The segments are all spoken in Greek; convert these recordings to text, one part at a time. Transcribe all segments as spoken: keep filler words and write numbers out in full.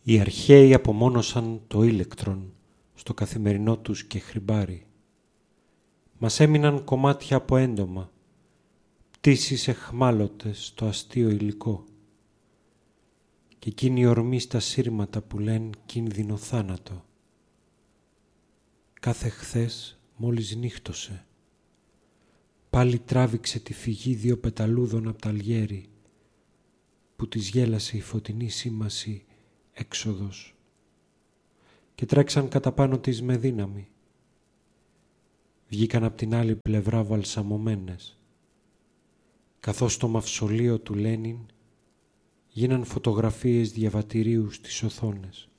Οι αρχαίοι απομόνωσαν το ήλεκτρον στο καθημερινό τους και χρυμπάρι. Μας έμειναν κομμάτια από έντομα, πτήσεις εχμάλωτες στο αστείο υλικό και εκείνη η ορμή στα σύρματα που λένε κίνδυνο θάνατο. Κάθε χθες μόλις νύχτωσε. Πάλι τράβηξε τη φυγή δύο πεταλούδων απ' τ' αλγέρι που της γέλασε η φωτεινή σήμαση έξοδος και τρέξαν κατά πάνω της με δύναμη. Βγήκαν απ' την άλλη πλευρά βαλσαμωμένες, καθώς στο μαυσολείο του Λένιν γίναν φωτογραφίες διαβατηρίου στις οθόνες.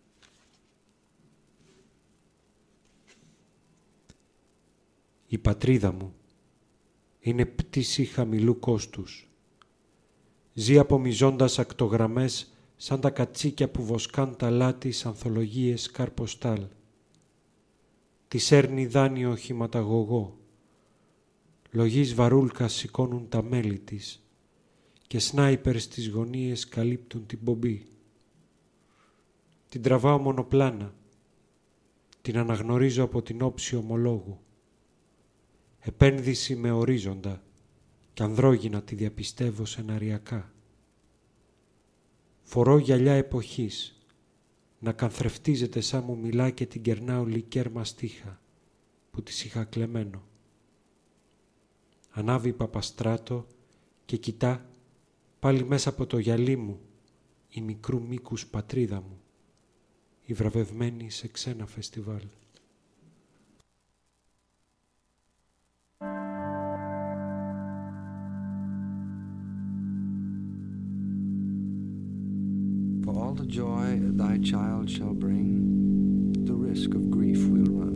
Η πατρίδα μου είναι πτήση χαμηλού κόστους. Ζει απομυζώντας ακτογραμμές σαν τα κατσίκια που βοσκάν τα λάτι σ' ανθολογίες καρποστάλ. Της έρνει δάνειο οχηματαγωγό. Λογής βαρούλκα σηκώνουν τα μέλη της και σνάιπερ στις γωνίες καλύπτουν την πομπή. Την τραβάω μονοπλάνα. Την αναγνωρίζω από την όψη ομολόγου. Επένδυση με ορίζοντα κι ανδρόγυνα τη διαπιστεύω σεναριακά. Φορώ γυαλιά εποχής, να κανθρεφτίζεται σαν μου μιλά και την κερνάω λικέρ μαστίχα που της είχα κλεμμένο. Ανάβει Παπαστράτο και κοιτά πάλι μέσα από το γυαλί μου η μικρού μήκους πατρίδα μου, η βραβευμένη σε ξένα φεστιβάλ. For all the joy thy child shall bring, the risk of grief we'll run.